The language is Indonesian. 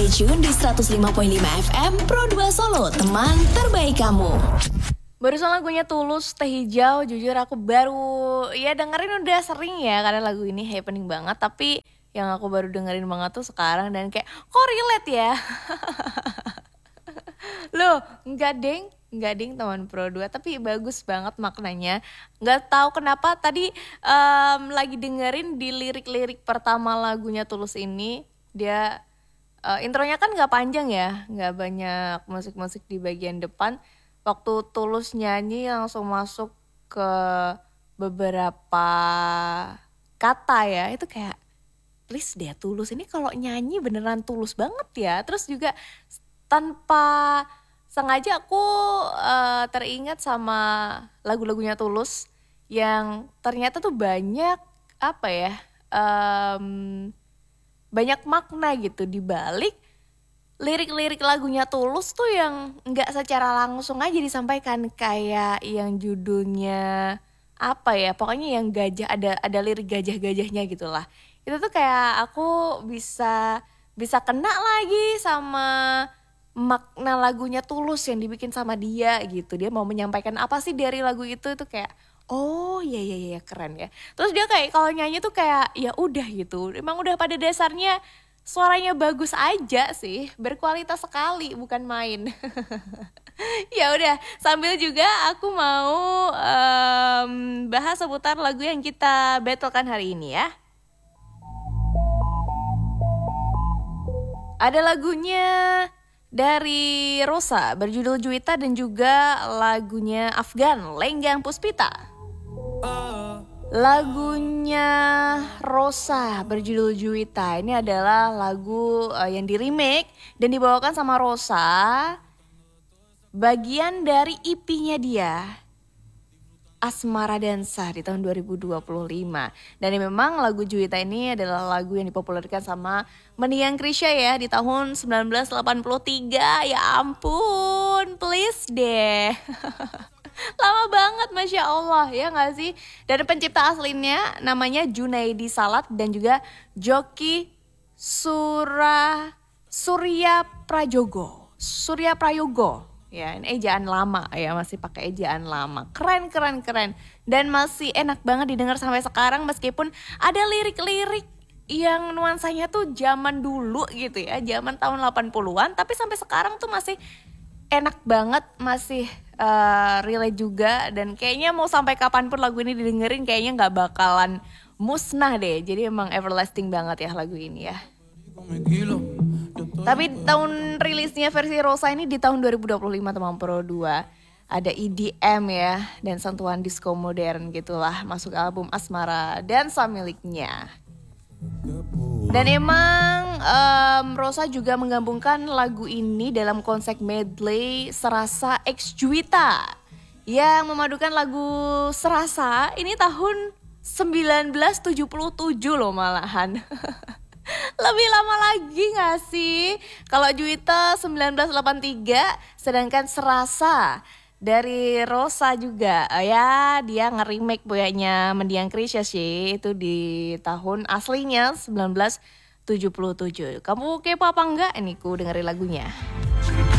Stay tune di 105.5 FM Pro 2 Solo, teman terbaik kamu. Barusan lagunya Tulus, Teh Hijau, jujur aku baru dengerin udah sering ya karena lagu ini happening banget. Tapi yang aku baru dengerin banget tuh sekarang dan kayak kok relate ya. Loh, enggak ding teman Pro 2, tapi bagus banget maknanya. Nggak tahu kenapa tadi lagi dengerin di lirik-lirik pertama lagunya Tulus ini, dia intronya kan nggak panjang ya, nggak banyak musik-musik di bagian depan. Waktu Tulus nyanyi langsung masuk ke beberapa kata ya, itu kayak please deh Tulus ini kalau nyanyi beneran tulus banget ya. Terus juga tanpa sengaja aku teringat sama lagu-lagunya Tulus yang ternyata tuh banyak banyak makna gitu di balik lirik-lirik lagunya Tulus tuh yang nggak secara langsung aja disampaikan, kayak yang judulnya pokoknya yang gajah, ada lirik gajah-gajahnya gitulah. Itu tuh kayak aku bisa kena lagi sama makna lagunya Tulus yang dibikin sama dia gitu. Dia mau menyampaikan apa sih dari lagu itu kayak oh iya keren ya. Terus dia kayak kalau nyanyi tuh kayak ya udah gitu. Emang udah pada dasarnya suaranya bagus aja sih, berkualitas sekali, bukan main. Ya udah, sambil juga aku mau bahas seputar lagu yang kita battlekan hari ini ya. Ada lagunya dari Rosa berjudul Juwita dan juga lagunya Afgan, Lenggang Puspita. Lagunya Rosa berjudul Juwita ini adalah lagu yang di remake dan dibawakan sama Rosa, bagian dari EP-nya dia, Asmara Dansa di tahun 2025. Dan memang lagu Juwita ini adalah lagu yang dipopulerkan sama Mendiang Krisya ya di tahun 1983. Ya ampun, please deh. Lama banget, Masya Allah ya gak sih? Dan pencipta aslinya namanya Junaidi Salat dan juga Joki Surya Prayogo. Ya, ini ejaan lama ya, masih pakai ejaan lama. Keren. Dan masih enak banget didengar sampai sekarang meskipun ada lirik-lirik yang nuansanya tuh zaman dulu gitu ya, zaman tahun 80-an, tapi sampai sekarang tuh masih enak banget, masih relate juga. Dan kayaknya mau sampai kapanpun lagu ini didengerin kayaknya gak bakalan musnah deh. Jadi emang everlasting banget ya lagu ini ya. Tapi tahun rilisnya versi Rosa ini di tahun 2025 teman Pro 2. Ada EDM ya dan sentuhan disco modern gitulah masuk album Asmara Dansa miliknya. Dan emang Rosa juga menggabungkan lagu ini dalam konsep medley Serasa X Juwita yang memadukan lagu Serasa ini tahun 1977 loh malahan. Lebih lama lagi gak sih? Kalau Juwita 1983, sedangkan Serasa dari Rosa juga ya dia nge-remake punyanya Mendiang Krisya sih, itu di tahun aslinya 1977. Kamu kepo apa enggak? Ini ku dengerin lagunya.